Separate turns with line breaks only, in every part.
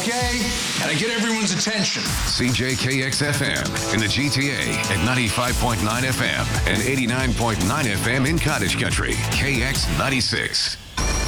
okay? And I get everyone's attention.
CJKX-FM in the GTA at 95.9 FM and 89.9 FM in Cottage Country. KX96.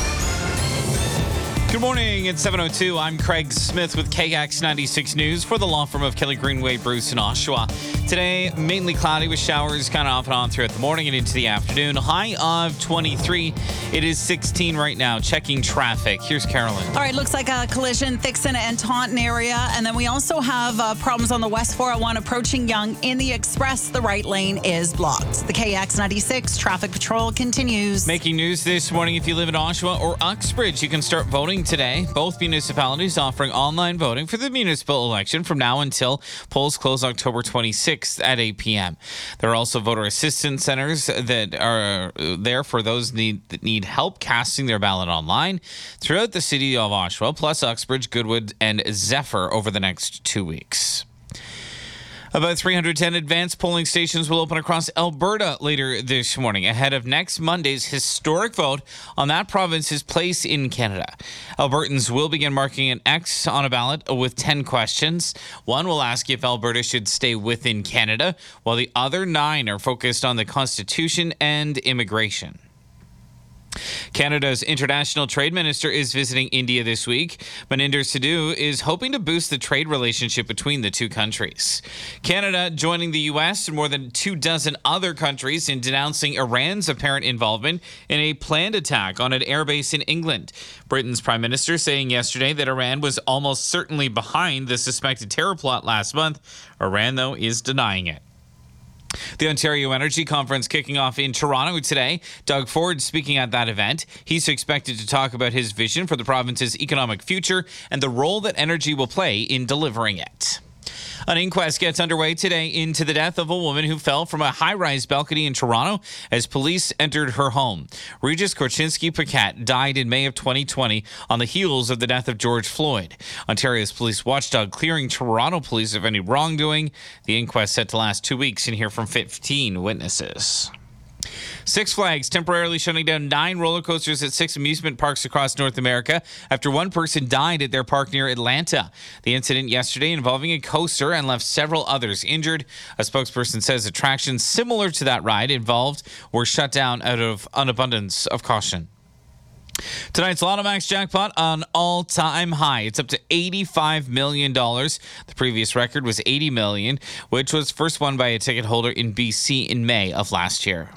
Good morning, it's 7:02. I'm Craig Smith with KX96 News for the law firm of Kelly Greenway, Bruce in Oshawa. Today, mainly cloudy with showers kind of off and on throughout the morning and into the afternoon. High of 23. It is 16 right now. Checking traffic. Here's Carolyn.
All right, looks like a collision, Thixon and Taunton area. And then we also have problems on the West 401 approaching Yonge in the Express. The right lane is blocked. The KX96 traffic patrol continues.
Making news this morning, if you live in Oshawa or Uxbridge, you can start voting today. Both municipalities offering online voting for the municipal election from now until polls close October 26th at 8 p.m. There are also voter assistance centers that are there for those that need help casting their ballot online throughout the city of Oshawa, plus Uxbridge, Goodwood, and Zephyr over the next 2 weeks. About 310 advanced polling stations will open across Alberta later this morning ahead of next Monday's historic vote on that province's place in Canada. Albertans will begin marking an X on a ballot with 10 questions. One will ask if Alberta should stay within Canada, while the other 9 are focused on the Constitution and immigration. Canada's international trade minister is visiting India this week. Maninder Sidhu is hoping to boost the trade relationship between the two countries. Canada joining the U.S. and more than 24 other countries in denouncing Iran's apparent involvement in a planned attack on an airbase in England. Britain's prime minister saying yesterday that Iran was almost certainly behind the suspected terror plot last month. Iran, though, is denying it. The Ontario Energy Conference kicking off in Toronto today. Doug Ford speaking at that event. He's expected to talk about his vision for the province's economic future and the role that energy will play in delivering it. An inquest gets underway today into the death of a woman who fell from a high-rise balcony in Toronto as police entered her home. Regis Korchinski-Paquette died in May of 2020 on the heels of the death of George Floyd. Ontario's police watchdog clearing Toronto police of any wrongdoing. The inquest set to last 2 weeks and hear from 15 witnesses. Six Flags temporarily shutting down 9 roller coasters at 6 amusement parks across North America after one person died at their park near Atlanta. The incident yesterday involving a coaster and left several others injured. A spokesperson says attractions similar to that ride involved were shut down out of an abundance of caution. Tonight's Lotto Max jackpot on all-time high. It's up to $85 million. The previous record was $80 million, which was first won by a ticket holder in BC in May of last year.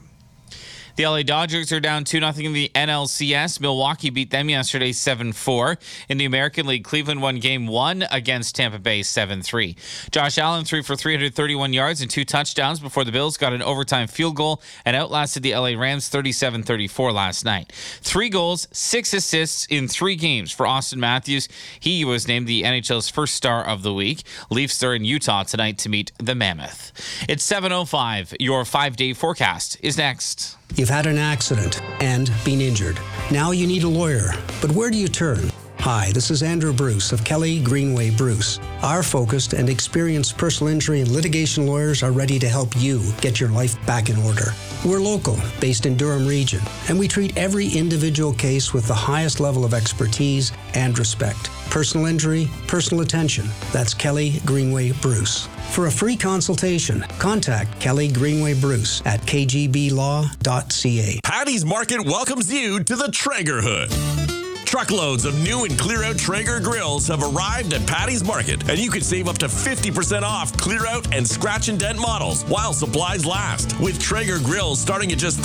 The LA Dodgers are down 2-0 in the NLCS. Milwaukee beat them yesterday 7-4. In the American League, Cleveland won Game 1 against Tampa Bay 7-3. Josh Allen threw for 331 yards and 2 touchdowns before the Bills got an overtime field goal and outlasted the LA Rams 37-34 last night. 3 goals, 6 assists in 3 games for Austin Matthews. He was named the NHL's first star of the week. Leafs are in Utah tonight to meet the Mammoth. It's 7:05. Your 5-day forecast is next.
You've had an accident and been injured. Now you need a lawyer. But where do you turn? Hi, this is Andrew Bruce of Kelly Greenway Bruce. Our focused and experienced personal injury and litigation lawyers are ready to help you get your life back in order. We're local, based in Durham region, and we treat every individual case with the highest level of expertise and respect. Personal injury, personal attention. That's Kelly Greenway Bruce. For a free consultation, contact Kelly Greenway Bruce at kgblaw.ca.
Paddy's Market welcomes you to the Traeger Hood. Truckloads of new and clear-out Traeger grills have arrived at Paddy's Market, and you can save up to 50% off clear-out and scratch and dent models while supplies last. With Traeger grills starting at just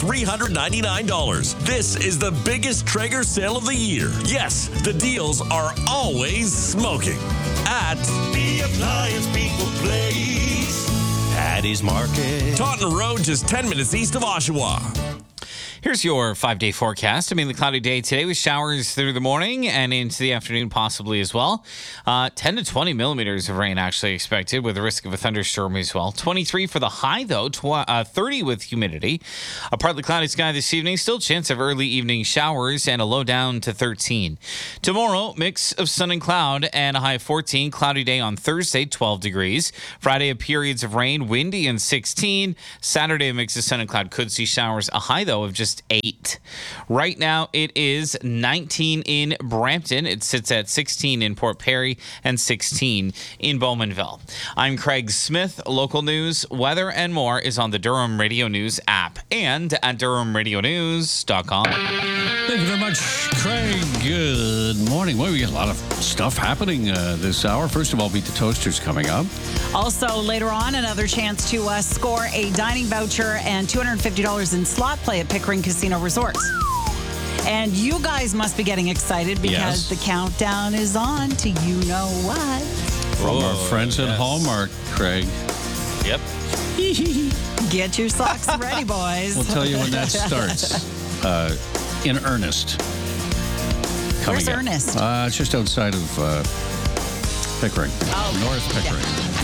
$399. This is the biggest Traeger sale of the year. Yes, the deals are always smoking. At
the Appliance People Place, Paddy's Market,
Taunton Road, just 10 minutes east of Oshawa.
Here's your 5-day forecast. A mainly cloudy day today with showers through the morning and into the afternoon possibly as well. 10 to 20 millimeters of rain actually expected with the risk of a thunderstorm as well. 23 for the high though, 30 with humidity. A partly cloudy sky this evening. Still chance of early evening showers and a low down to 13. Tomorrow, mix of sun and cloud and a high of 14. Cloudy day on Thursday, 12 degrees. Friday, periods of rain, windy and 16. Saturday, a mix of sun and cloud. Could see showers. A high though of just just 8. Right now, it is 19 in Brampton. It sits at 16 in Port Perry and 16 in Bowmanville. I'm Craig Smith. Local news, weather, and more is on the Durham Radio News app and at DurhamRadioNews.com.
Thank you very much, Craig. Good morning. Well, we got a lot of stuff happening this hour. First of all, Beat the Toasters coming up.
Also, later on, another chance to score a dining voucher and $250 in slot play at Pickering Casino Resort. And you guys must be getting excited because the countdown is on to you know what.
From our friends at Hallmark, Craig.
Yep.
Get your socks ready, boys.
We'll tell you when that starts in earnest.
Where's Ernest?
It's just outside of Pickering. North Pickering.
Yeah.